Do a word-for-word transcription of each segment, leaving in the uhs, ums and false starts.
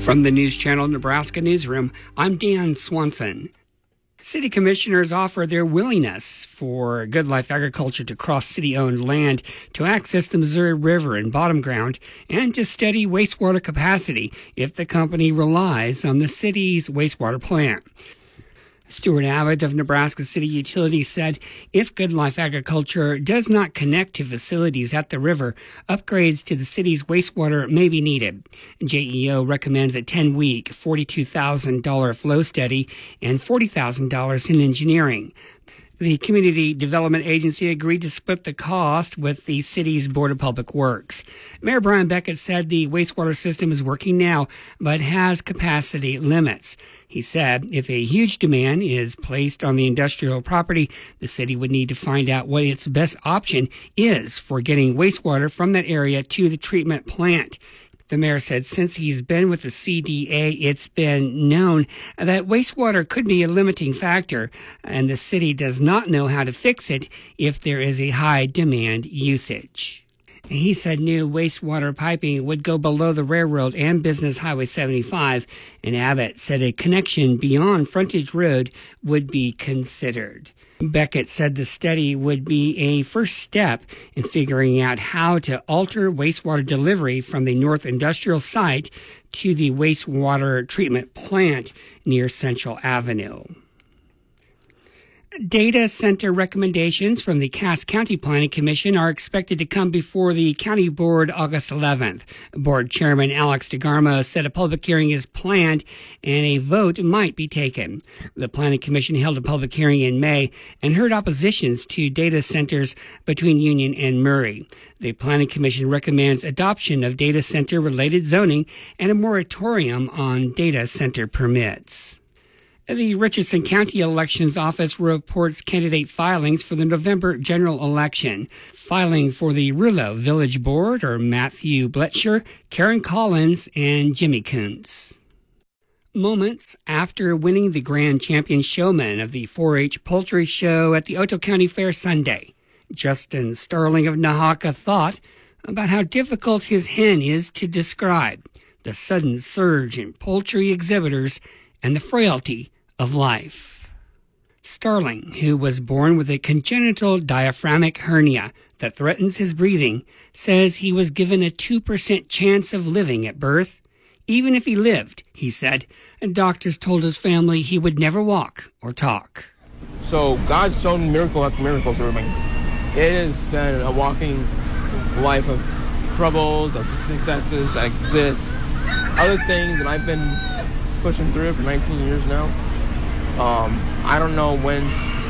From the News Channel Nebraska Newsroom, I'm Dan Swanson. City commissioners offer their willingness for Good Life Agriculture to cross city-owned land to access the Missouri River and bottom ground and to steady wastewater capacity if the company relies on the city's wastewater plant. Stuart Abbott of Nebraska City Utilities said if Good Life Agriculture does not connect to facilities at the river, upgrades to the city's wastewater may be needed. J E O recommends a ten-week, forty-two thousand dollars flow study and forty thousand dollars in engineering. The Community Development Agency agreed to split the cost with the city's Board of Public Works. Mayor Brian Beckett said the wastewater system is working now, but has capacity limits. He said if a huge demand is placed on the industrial property, the city would need to find out what its best option is for getting wastewater from that area to the treatment plant. The mayor said since he's been with the C D A, it's been known that wastewater could be a limiting factor, and the city does not know how to fix it if there is a high demand usage. He said new wastewater piping would go below the railroad and Business Highway seventy-five, and Abbott said a connection beyond Frontage Road would be considered. Beckett said the study would be a first step in figuring out how to alter wastewater delivery from the North Industrial Site to the wastewater treatment plant near Central Avenue. Data center recommendations from the Cass County Planning Commission are expected to come before the County Board August eleventh. Board Chairman Alex DeGarmo said a public hearing is planned and a vote might be taken. The Planning Commission held a public hearing in May and heard oppositions to data centers between Union and Murray. The Planning Commission recommends adoption of data center-related zoning and a moratorium on data center permits. The Richardson County Elections Office reports candidate filings for the November general election. Filing for the Rulo Village Board are Matthew Bletcher, Karen Collins, and Jimmy Kuntz. Moments after winning the Grand Champion Showman of the four H Poultry Show at the Otto County Fair Sunday, Justin Starling of Nahaka thought about how difficult his hen is to describe, the sudden surge in poultry exhibitors, and the frailty of life. Starling, who was born with a congenital diaphragmatic hernia that threatens his breathing, says he was given a two percent chance of living at birth. Even if he lived, he said, and doctors told his family he would never walk or talk. So God's shown miracle after miracle through me. It has been a walking life of troubles, of successes like this. Other things that I've been pushing through for nineteen years now. Um, I don't know when,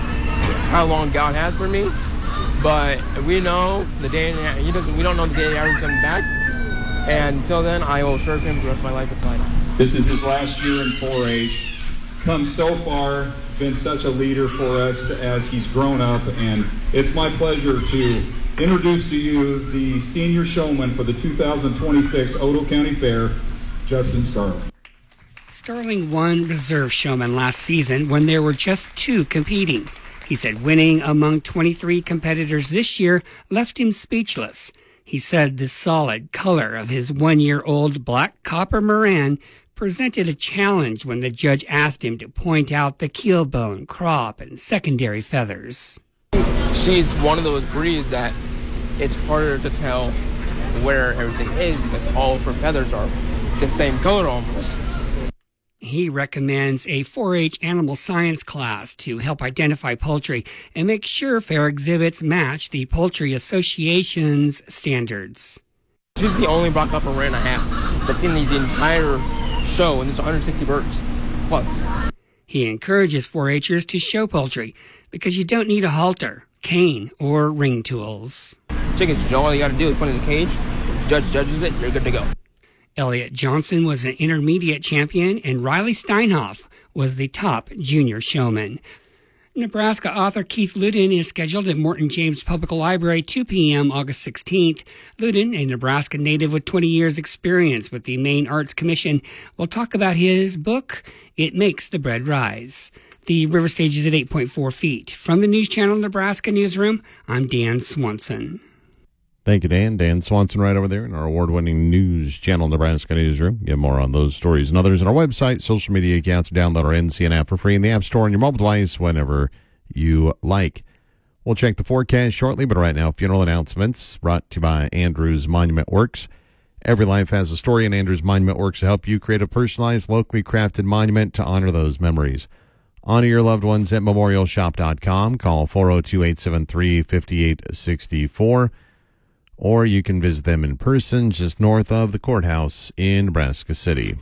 how long God has for me, but we know the day, he doesn't, we don't know the day Aaron's coming back, and until then, I will serve him for the rest of my life. It's fine. This is his last year in four H. Come so far, been such a leader for us as he's grown up, and it's my pleasure to introduce to you the senior showman for the two thousand twenty-six Otto County Fair, Justin Starling. Starling won Reserve Showman last season when there were just two competing. He said winning among twenty-three competitors this year left him speechless. He said the solid color of his one-year-old black copper Moran presented a challenge when the judge asked him to point out the keel bone, crop, and secondary feathers. She's one of those breeds that it's harder to tell where everything is because all of her feathers are the same color almost. He recommends a four H animal science class to help identify poultry and make sure fair exhibits match the Poultry Association's standards. She's the only black copper Moran I have that's in the entire show, and there's one hundred sixty birds plus. He encourages four Hers to show poultry because you don't need a halter, cane, or ring tools. Chickens, you know, all you got to do is put it in the cage, judge judges it, you're good to go. Elliot Johnson was an intermediate champion, and Riley Steinhoff was the top junior showman. Nebraska author Keith Luden is scheduled at Morton James Public Library two p.m. August sixteenth. Luden, a Nebraska native with twenty years experience with the Maine Arts Commission, will talk about his book, It Makes the Bread Rise. The river stage is at eight point four feet. From the News Channel Nebraska Newsroom, I'm Dan Swanson. Thank you, Dan. Dan Swanson right over there in our award-winning News Channel Nebraska newsroom. Get more on those stories and others on our website, social media accounts. Download our N C N app for free in the App Store on your mobile device whenever you like. We'll check the forecast shortly, but right now, funeral announcements brought to you by Andrews Monument Works. Every life has a story, and Andrews Monument Works to help you create a personalized, locally crafted monument to honor those memories. Honor your loved ones at memorial shop dot com. Call four oh two, eight seven three, five eight six four. Or you can visit them in person just north of the courthouse in Nebraska City.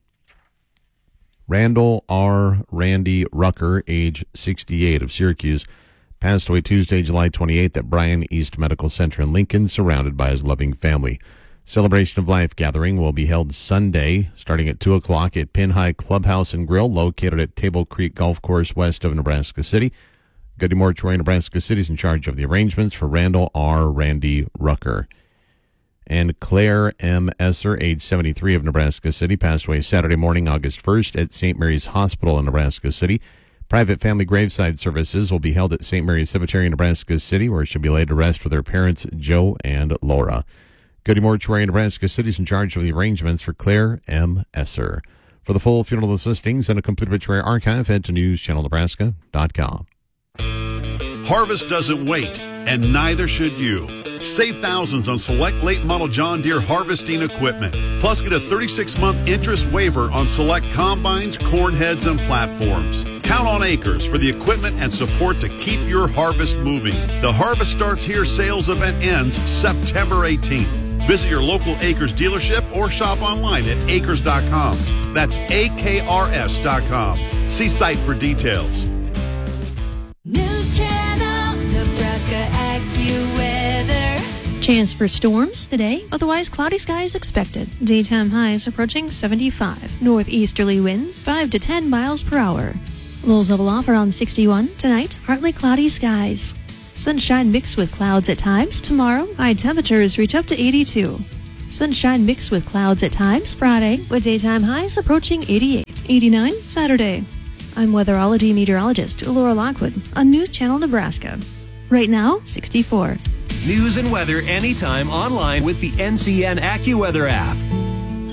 Randall R. Randy Rucker, age sixty-eight, of Syracuse, passed away Tuesday, July twenty-eighth at Bryan East Medical Center in Lincoln, surrounded by his loving family. Celebration of Life gathering will be held Sunday, starting at two o'clock at Pin High Clubhouse and Grill, located at Table Creek Golf Course west of Nebraska City. Goody Mortuary, Nebraska City, is in charge of the arrangements for Randall R. Randy Rucker. And Claire M. Esser, age seventy-three, of Nebraska City, passed away Saturday morning, August first, at Saint Mary's Hospital in Nebraska City. Private family graveside services will be held at Saint Mary's Cemetery in Nebraska City, where she'll be laid to rest with her parents, Joe and Laura. Goody Mortuary, Nebraska City, is in charge of the arrangements for Claire M. Esser. For the full funeral listings and a complete obituary archive, head to news channel nebraska dot com. Harvest doesn't wait, and neither should you. Save thousands on select late model John Deere harvesting equipment. Plus, get a thirty-six month interest waiver on select combines, corn heads, and platforms. Count on Acres for the equipment and support to keep your harvest moving. The Harvest Starts Here sales event ends September eighteenth. Visit your local Acres dealership or shop online at acres dot com. That's A K R S dot com. See site for details. News Channel, Nebraska AccuWeather. Chance for storms today, otherwise cloudy skies expected. Daytime highs approaching seventy-five. Northeasterly winds five to ten miles per hour. Lows level off around sixty-one. Tonight, partly cloudy skies. Sunshine mixed with clouds at times. Tomorrow, high temperatures reach up to eighty-two. Sunshine mixed with clouds at times. Friday, with daytime highs approaching eighty-eight. eighty-nine Saturday. I'm weatherology meteorologist Laura Lockwood on News Channel Nebraska. Right now, sixty-four. News and weather anytime online with the N C N AccuWeather app.